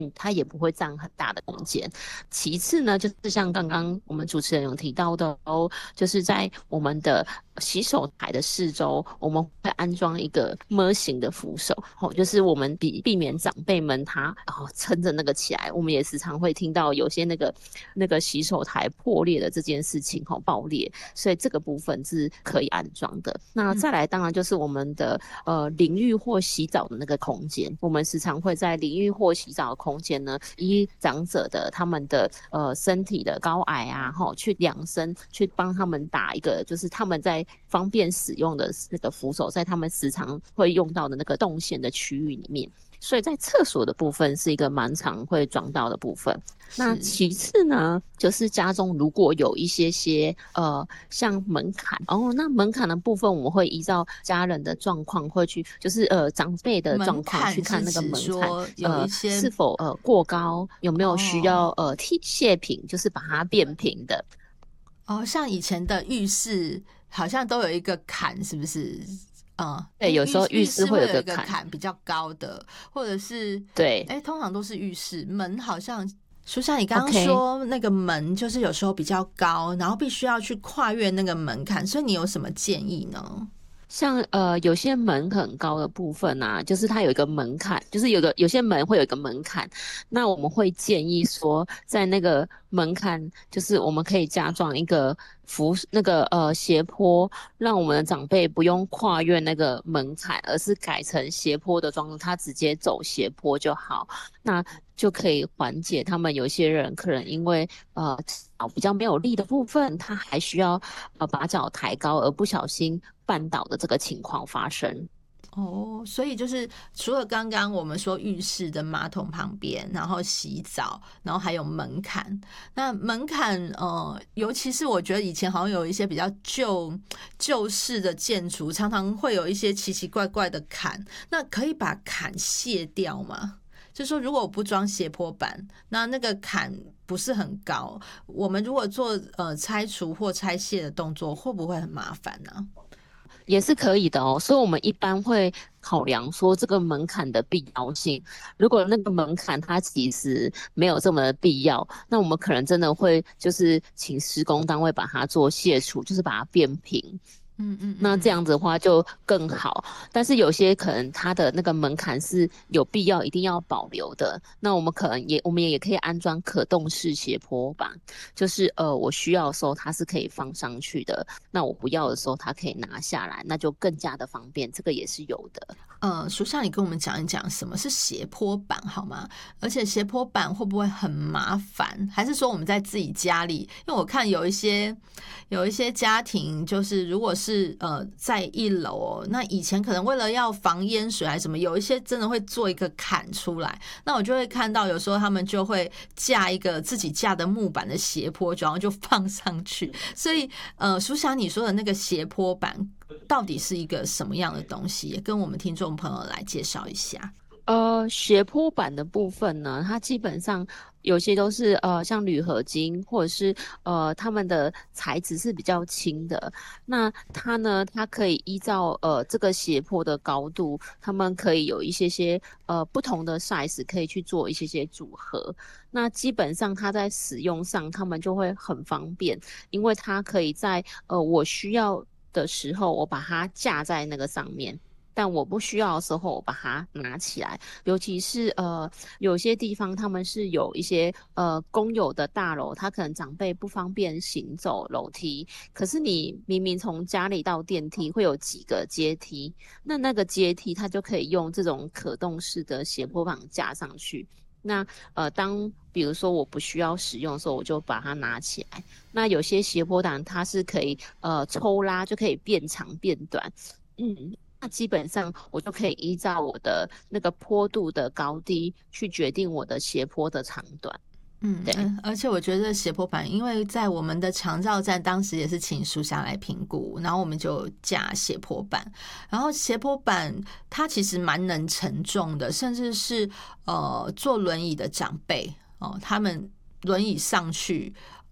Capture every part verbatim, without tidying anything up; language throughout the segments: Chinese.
嗯，它也不会占很大的空间。其次呢，就是像刚刚我们主持人有提到的哦，就是在我们的洗手台的四周，我们会安装一个 M 型的扶手，哦，就是我们避避免长辈们他哦撑着那个起来。我们也时常会听到有些那个那个洗手台破裂的这件事情，哦，爆裂，所以这个部分是可以安装的。那再来，当然就是我们的呃淋浴或洗澡的那个空间，我们时常会在淋浴或洗澡的空间呢，依长者的他们的呃身体的高矮啊，齁，去量身，去帮他们打一个，就是他们在方便使用的那个扶手，在他们时常会用到的那个动线的区域里面。所以在厕所的部分是一个蛮常会装到的部分。那其次呢，就是家中如果有一些些呃像门槛哦，那门槛的部分我们会依照家人的状况会去，就是呃长辈的状况去看那个门槛呃是否呃过高，有没有需要呃替卸平，就是把它变平的。 哦，像以前的浴室好像都有一个坎，是不是？嗯， 对，有时候浴室会有有个坎， 坎比较高的，或者是对， 哎，通常都是浴室门好像。就像你刚刚说，那个门就是有时候比较高，然后必须要去跨越那个门槛，所以你有什么建议呢？ 像呃有些门很高的部分啊，就是它有一个门槛，就是有个有些门会有一个门槛，那我们会建议说，在那个门槛，就是我们可以加装一个扶那个呃斜坡，让我们的长辈不用跨越那个门槛，而是改成斜坡的装置，他直接走斜坡就好，那就可以缓解他们有些人可能因为呃脚比较没有力的部分，他还需要呃把脚抬高而不小心绊倒的这个情况发生。 哦，所以就是除了刚刚我们说浴室的马桶旁边，然后洗澡，然后还有门槛。那门槛，呃，尤其是我觉得以前好像有一些比较旧旧式的建筑，常常会有一些奇奇怪怪的坎。那可以把坎卸掉吗？就是说，如果我不装斜坡板，那那个坎不是很高，我们如果做呃拆除或拆卸的动作，会不会很麻烦呢？ 也是可以的哦，所以我们一般会考量说这个门槛的必要性。如果那个门槛它其实没有这么的必要，那我们可能真的会就是请施工单位把它做卸除，就是把它变平。 嗯嗯嗯， 那这样子的话就更好，但是有些可能它的那个门槛是有必要一定要保留的，那我们可能也我们也可以安装可动式斜坡板，就是呃我需要的时候它是可以放上去的，那我不要的时候它可以拿下来，那就更加的方便，这个也是有的。 呃，属下你跟我们讲一讲什么是斜坡板好吗？而且斜坡板会不会很麻烦？还是说我们在自己家里？因为我看有一些有一些家庭，就是如果是呃在一楼哦，那以前可能为了要防淹水还是什么，有一些真的会做一个坎出来。那我就会看到有时候他们就会架一个自己架的木板的斜坡，然后就放上去。所以呃，属下你说的那个斜坡板到底是一个什么样的东西？也跟我们听众朋友来介绍一下。 呃，斜坡板的部分呢，它基本上有些都是呃像铝合金，或者是呃它们的材质是比较轻的。那它呢，它可以依照呃这个斜坡的高度，它们可以有一些些呃不同的 size 可以去做一些些组合。那基本上它在使用上，它们就会很方便，因为它可以在呃我需要的时候，我把它架在那个上面。但我不需要的时候，我把它拿起来。尤其是呃，有些地方他们是有一些呃公有的大楼，他可能长辈不方便行走楼梯，可是你明明从家里到电梯会有几个阶梯，那那个阶梯它就可以用这种可动式的斜坡板架上去。那呃，当比如说我不需要使用的时候，我就把它拿起来。那有些斜坡板它是可以呃抽拉，就可以变长变短。嗯，那基本上我就可以依照我的那个坡度的高低去决定我的斜坡的长短。 嗯嗯，而且我觉得斜坡板，因为在我们的长照站当时也是请属下来评估，然后我们就架斜坡板，然后斜坡板它其实蛮能承重的，甚至是呃坐轮椅的长辈哦，他们轮椅上去。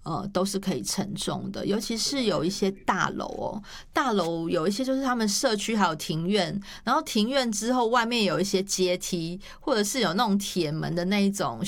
呃都是可以承重的，尤其是有一些大楼哦，大楼有一些就是他们社区还有庭院，然后庭院之后外面有一些阶梯，或者是有那种铁门的那一种